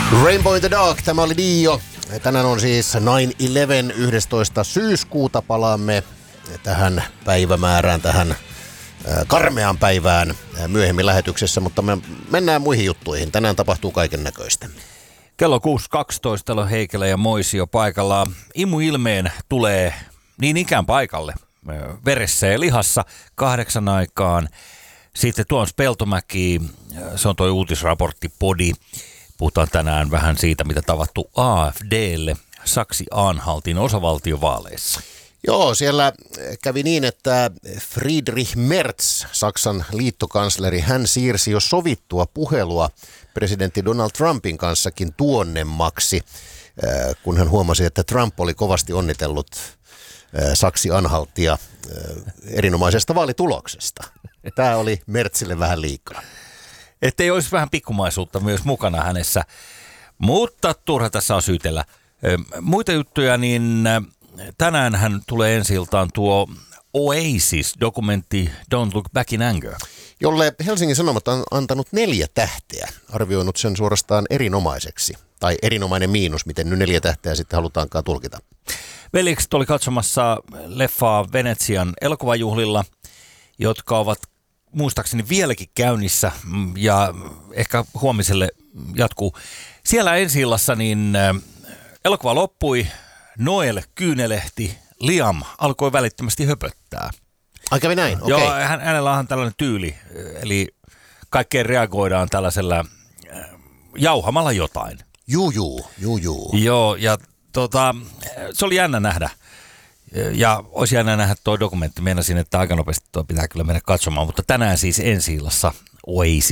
Rainbow in the Dark, tämä oli Dio. Tänään on siis 9/11, 11. syyskuuta. Palaamme tähän päivämäärään, tähän karmeaan päivään myöhemmin lähetyksessä, mutta me mennään muihin juttuihin. Tänään tapahtuu kaiken näköistä. Kello 6.12, täällä on Heikelä ja Moisio paikalla. Imuilmeen tulee niin ikään paikalle, veressä ja lihassa 8 aikaan. Sitten Tuomas Peltomäki, se on toi uutisraporttipodi. Puhutaan tänään vähän siitä, mitä tavattu AfDlle Saksi-Anhaltin osavaltiovaaleissa. Joo, siellä kävi niin, että Friedrich Merz, Saksan liittokansleri, hän siirsi jo sovittua puhelua presidentti Donald Trumpin kanssakin tuonnemmaksi, kun hän huomasi, että Trump oli kovasti onnitellut Saksi-Anhaltia erinomaisesta vaalituloksesta. Tämä oli Merzille vähän liikaa. Ettei olisi vähän pikkumaisuutta myös mukana hänessä, mutta turha tässä on syytellä. Muita juttuja, niin tänään hän tulee ensi-iltaan tuo Oasis-dokumentti Don't Look Back in Anger, jolle Helsingin Sanomat on antanut 4 tähteä, arvioinut sen suorastaan erinomaiseksi. Tai erinomainen miinus, miten nyt 4 tähteä sitten halutaankaan tulkita. Veljekset oli katsomassa leffaa Venetsian elokuvajuhlilla, jotka ovat muistaakseni vieläkin käynnissä ja ehkä huomiselle jatkuu. Siellä ensi-illassa niin elokuva loppui, Noel kyynelehti, Liam alkoi välittömästi höpöttää. Ai kävi näin, okei. Joo, hänellä on tällainen tyyli, eli kaikkeen reagoidaan tällaisella jauhamalla jotain. Juu. Joo, ja se oli jännä nähdä. Ja olisi jännä nähdä tuo dokumentti. Meinasin, että aika nopeasti tuo pitää kyllä mennä katsomaan, mutta tänään siis ensi-illassa Oasis.